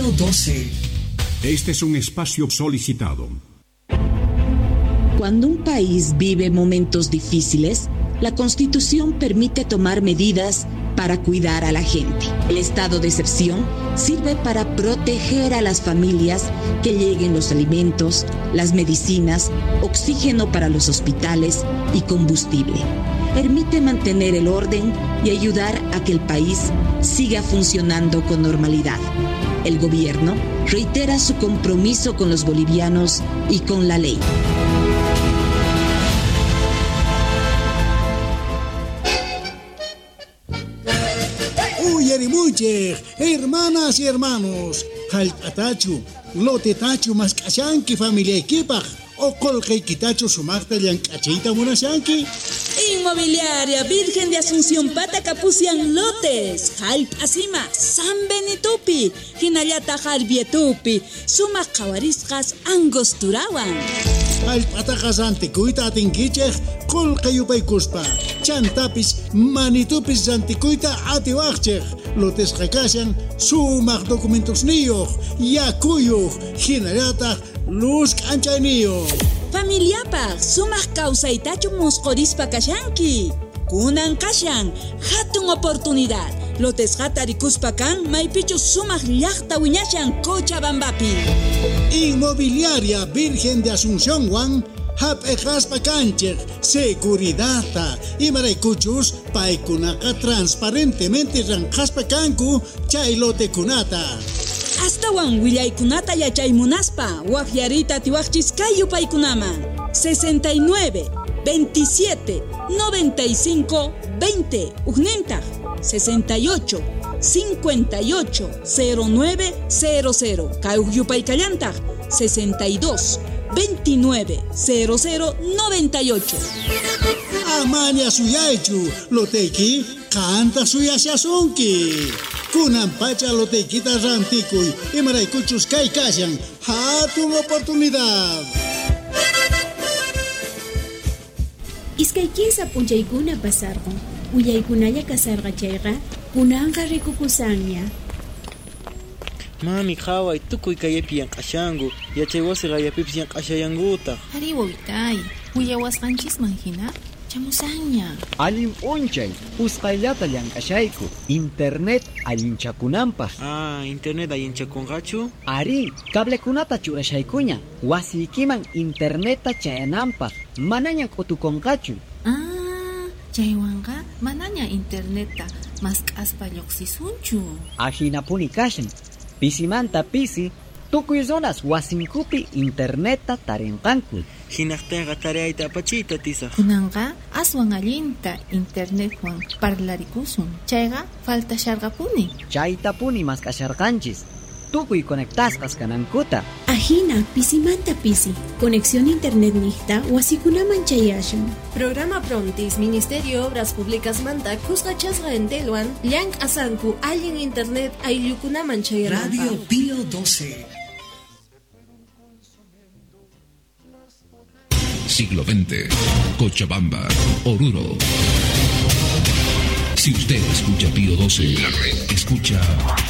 Pío XII. Este es un espacio solicitado. Cuando un país vive momentos difíciles, la Constitución permite tomar medidas para cuidar a la gente. El estado de excepción sirve para proteger a las familias, que lleguen los alimentos, las medicinas, oxígeno para los hospitales y combustible. Permite mantener el orden y ayudar a que el país siga funcionando con normalidad. El gobierno reitera su compromiso con los bolivianos y con la ley. Hermanas y hermanos, Jalpatachu, Lotetachu Mascashanki familia equipa, o Colquequitachu Sumacta Yancachita Munashanki. Inmobiliaria Virgen de Asunción Patacapusian Lotes, Jalp Asima, San Benitupi, Hinayata Jalbietupi, Sumac Kawariskas Angosturawan. Jalpatajas anticuita atinquichej, Colcayupaikuspa, Chantapis, Manitupis anticuita atiwachej. Lotes Hakashan, Sumac documentos niyo, Yacuyo, Hinayata, Luz Canchanío. Familiapa, Sumac Causaitachu Muscorispa Kashanki. Kunan Kashan, Hatun oportunidad. Lotes Hatarikuspa Kan, Maipichu Sumac Llacta Wiñashan, Cochabambapi. Inmobiliaria Virgen de Asunción Juan, Hap Ejaspa Cancher, Seguridad, y Maraicuchus, Paikunaka transparentemente Ranjaspa Kanku, Chailote Kunata. Hasta Wan Willaykunata Yachaymunaspa, Wajiarita Tiwachis Kayu Paikunaman, 69 27 95 20 Ugnentag, 68 58 09 00 Kayupaikalantag, 62 29 00 98. Amania Suyaichu, Loteki, Canta Suyasiasunki. Kunan pacha Lotequita Ranticuy, y Maraicuchus Kaikashan, Hatun oportunidad. Iskaykisa punchaykuna pasarqun, uyaykunalla kasarqa chayqa, kunanqa rikukusanña. Mami qhaway tukuy kaypi yanq'ashanku, yachay wasi qayapipis yanq'ashayankuta. Ari wawitay, uyawasqanchisman hina chamusanña. Allim p'unchay, usqayllata llamk'ashayku, internet allinchakunanpaq. Internet allinchakunqachu? Ari, cablekunata churashaykuña, wasiykiman interneta chayananpaq, manaña k'utukunqachu. Chaywanqa manaña interneta mask'aspa lluqsisunchu. Ajinapuni kashan, pisimanta pisi, tukuy zonas wasinkupi interneta tarinqanku. Hinaqtinqa tariyayta apachiyta tisaq. Kunanqa aswan allinta internetwan parlarikusun. Chayqa faltasharqapuni. Chaytapuni maskasharqanchis. Tukuy conectasqas kanankuta. Ajina pisimanta pisi. Conexión internet nihta wasikunaman chayashan. Programa Prontis Ministerio Obras Públicas manta kusqachasqa entelwan llank asanku allin internet ayllukunaman chayarqa. Radio Pío XII. Siglo XX, Cochabamba, Oruro. Si usted escucha Pío XII, escucha